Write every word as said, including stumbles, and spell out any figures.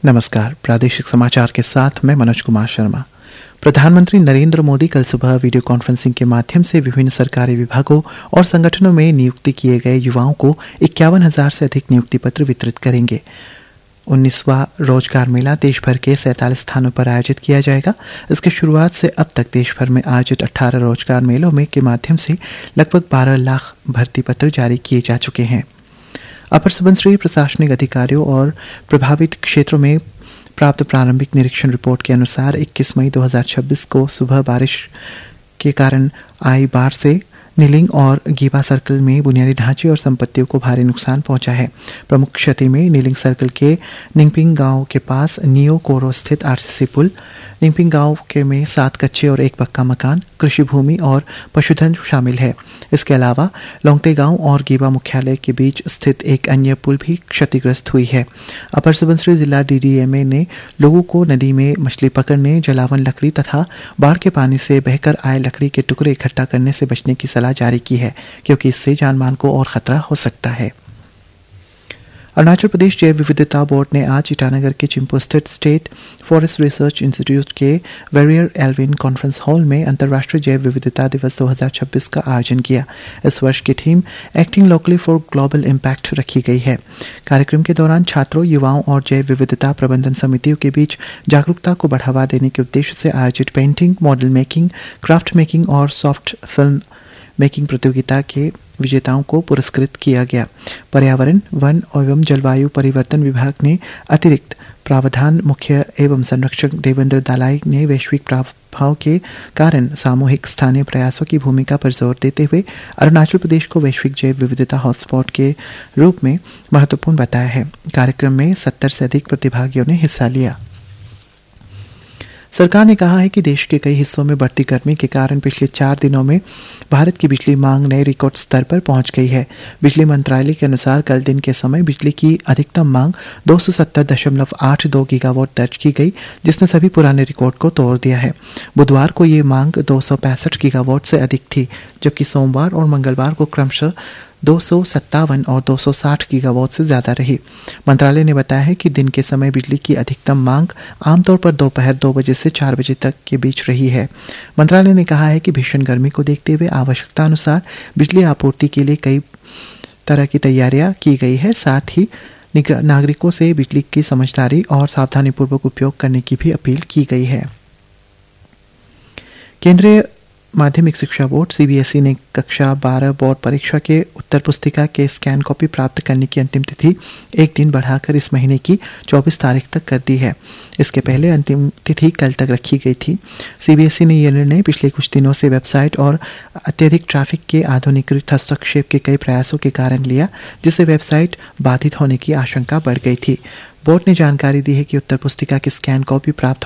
नमस्कार, प्रादेशिक समाचार के साथ मैं मनोज कुमार शर्मा। प्रधानमंत्री नरेंद्र मोदी कल सुबह वीडियो कॉन्फ्रेंसिंग के माध्यम से विभिन्न सरकारी विभागों और संगठनों में नियुक्ति किए गए युवाओं को इक्यावन हजार से अधिक नियुक्ति पत्र वितरित करेंगे। उन्नीसवां रोजगार मेला देश भर के सैंतालीस स्थानों पर आयोजित किया जाएगा। इसकी शुरुआत से अब तक देश भर में आयोजित अठारह रोजगार मेलों में के माध्यम से लगभग बारह लाख भर्ती पत्र जारी किए जा चुके हैं। अपर सुबनसिरी प्रशासनिक अधिकारियों और प्रभावित क्षेत्रों में प्राप्त प्रारंभिक निरीक्षण रिपोर्ट के अनुसार इक्कीस मई दो हज़ार छब्बीस को सुबह बारिश के कारण आई बाढ़ से नीलिंग और गीबा सर्कल में बुनियादी ढांचे और संपत्तियों को भारी नुकसान पहुंचा है। प्रमुख क्षति में नीलिंग सर्कल के निंगपिंग गांव के पास नियो कोरो स्थित आरसीसी पुल, निंगपिंग गांव के में सात कच्चे और एक पक्का मकान, कृषि भूमि और पशुधन शामिल है। इसके अलावा लोंगते गांव और गीबा मुख्यालय के बीच स्थित एक अन्य पुल भी क्षतिग्रस्त हुई है। अपर सुबनसिरी जिला डीडीएमए ने लोगों को नदी में मछली पकड़ने, जलावन लकड़ी तथा बाढ़ के पानी से बहकर आए लकड़ी के टुकड़े इकट्ठा करने से बचने की सलाह जारी की है, क्योंकि इससे जानमाल को और खतरा हो सकता है। अरुणाचल प्रदेश जैव विविधता बोर्ड ने आज ईटानगर के चिंपू स्थित स्टेट फॉरेस्ट रिसर्च इंस्टीट्यूट के वेरियर एल्विन कॉन्फ्रेंस हॉल में अंतर्राष्ट्रीय जैव विविधता दिवस दो हज़ार छब्बीस का आयोजन किया। इस वर्ष की theme acting locally for global impact रखी गई है। कार्यक्रम के दौरान छात्रों, युवाओं और जैव विविधता प्रबंधन समितियों के बीच जागरूकता को बढ़ावा देने के उद्देश्य से आयोजित painting, model making, craft making और सॉफ्ट फिल्म मेकिंग प्रतियोगिता के विजेताओं को पुरस्कृत किया गया। पर्यावरण, वन एवं जलवायु परिवर्तन विभाग ने अतिरिक्त प्रावधान मुख्य एवं संरक्षक देवेंद्र दालाई ने वैश्विक प्रभाव के कारण सामूहिक स्थानीय प्रयासों की भूमिका पर जोर देते हुए अरुणाचल प्रदेश को वैश्विक जैव विविधता हॉटस्पॉट के रूप में महत्वपूर्ण बताया है। कार्यक्रम में सत्तर से अधिक प्रतिभागियों ने हिस्सा लिया। सरकार ने कहा है कि देश के कई हिस्सों में बढ़ती गर्मी के कारण पिछले चार दिनों में भारत की बिजली मांग नए रिकॉर्ड स्तर पर पहुंच गई है। बिजली मंत्रालय के अनुसार कल दिन के समय बिजली की अधिकतम मांग दो सौ सत्तर दशमलव आठ दो गीगावाट दर्ज की गई, जिसने सभी पुराने रिकॉर्ड को तोड़ दिया है। बुधवार को ये मांग दो सौ पैंसठ गीगावाट से अधिक थी, जबकि सोमवार और मंगलवार को क्रमशः दो सौ सत्तावन और दो सौ साठ गीगावाट से ज्यादा रही। मंत्रालय ने बताया है कि दिन के समय बिजली की अधिकतम मांग आमतौर पर दोपहर दो बजे से चार बजे तक के बीच रही है। मंत्रालय ने कहा है कि भीषण गर्मी को देखते हुए आवश्यकता अनुसार बिजली आपूर्ति के लिए कई तरह की तैयारियां की गई है। साथ ही नागरिकों से बिजली की समझदारी और सावधानीपूर्वक उपयोग करने की भी अपील की गई है। केंद्रीय माध्यमिक शिक्षा बोर्ड सीबीएसई ने कक्षा बारह बोर्ड परीक्षा के उत्तर पुस्तिका के स्कैन कॉपी प्राप्त करने की अंतिम तिथि एक दिन बढ़ाकर इस महीने की चौबीस तारीख तक कर दी है। इसके पहले अंतिम तिथि कल तक रखी गई थी। सीबीएसई ने यह निर्णय पिछले कुछ दिनों से वेबसाइट और अत्यधिक ट्रैफिक के आधुनिकीकृत हस्तक्षेप के कई प्रयासों के कारण लिया, जिससे वेबसाइट बाधित होने की आशंका बढ़ गई थी। बोर्ड ने जानकारी दी है कि उत्तर पुस्तिका की स्कैन कॉपी प्राप्त